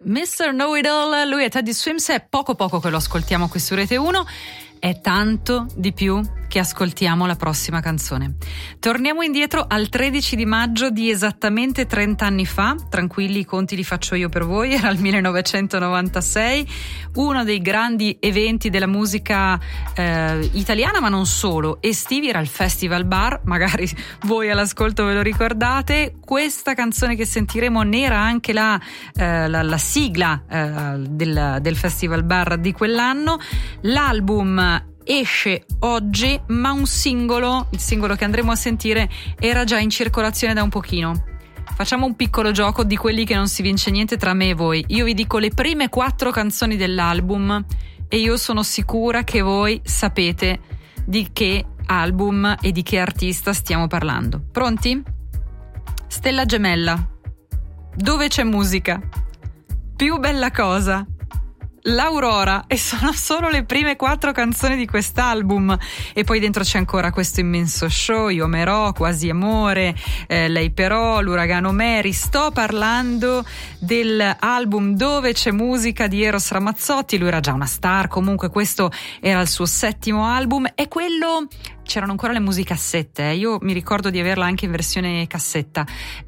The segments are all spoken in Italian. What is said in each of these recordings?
Mr. Know-It-All, lui è Teddy Swims, è poco che lo ascoltiamo qui su Rete 1, è tanto di più che ascoltiamo la prossima canzone. Torniamo indietro al 13 di maggio di esattamente 30 anni fa, tranquilli, i conti li faccio io per voi, era il 1996, uno dei grandi eventi della musica italiana, ma non solo, estivi, era il Festival Bar, magari voi all'ascolto ve lo ricordate. Questa canzone che sentiremo ne era anche la sigla del Festival Bar di quell'anno. L'album esce oggi, ma il singolo che andremo a sentire era già in circolazione da un pochino. Facciamo un piccolo gioco di quelli che non si vince niente tra me e voi. Io vi dico le prime 4 canzoni dell'album e io sono sicura che voi sapete di che album e di che artista stiamo parlando. Pronti? Stella Gemella, Dove c'è musica, Più bella cosa, L'Aurora, e sono solo le prime 4 canzoni di quest'album. E poi dentro c'è ancora Questo immenso show, Io amerò, Quasi amore, Lei però, L'uragano Mary. Sto parlando dell'album Dove c'è musica di Eros Ramazzotti. Lui era già una star, comunque questo era il suo 7° album, e quello c'erano ancora le musicassette, io mi ricordo di averla anche in versione cassetta.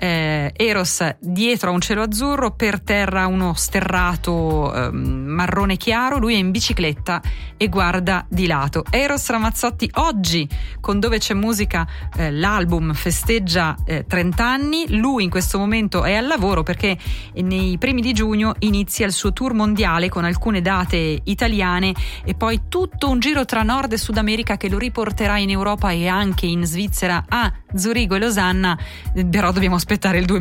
Eros dietro a un cielo azzurro, per terra uno sterrato marrone chiaro, lui è in bicicletta e guarda di lato. Eros Ramazzotti oggi con Dove c'è musica, l'album festeggia 30 anni, lui in questo momento è al lavoro perché nei primi di giugno inizia il suo tour mondiale con alcune date italiane e poi tutto un giro tra Nord e Sud America che lo riporterà in Europa e anche in Svizzera, a Zurigo e Losanna, però dobbiamo aspettare il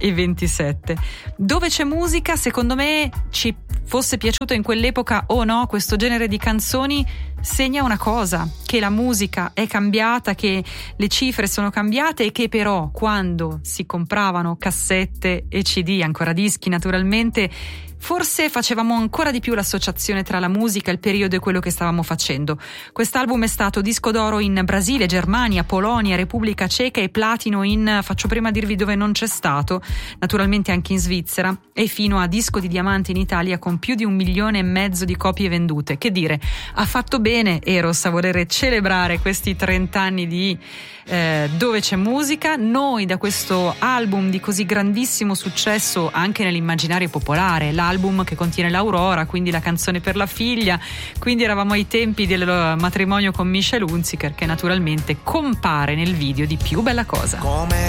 2027. Dove c'è musica, secondo me, ci fosse piaciuto in quell'epoca o no, questo genere di canzoni segna una cosa, che la musica è cambiata, che le cifre sono cambiate e che però quando si compravano cassette e CD, ancora dischi naturalmente, forse facevamo ancora di più l'associazione tra la musica, il periodo e quello che stavamo facendo. Quest'album è stato disco d'oro in Brasile, Germania, Polonia, Repubblica Ceca e platino in, faccio prima dirvi dove non c'è stato, naturalmente anche in Svizzera, e fino a disco di diamante in Italia con più di 1,5 milioni di copie vendute. Che dire, ha fatto bene Eros a volere celebrare questi 30 anni di Dove c'è musica. Noi da questo album di così grandissimo successo anche nell'immaginario popolare, l'album che contiene l'Aurora, quindi la canzone per la figlia, quindi eravamo ai tempi del matrimonio con Michelle Hunziker, che naturalmente compare nel video di Più bella cosa.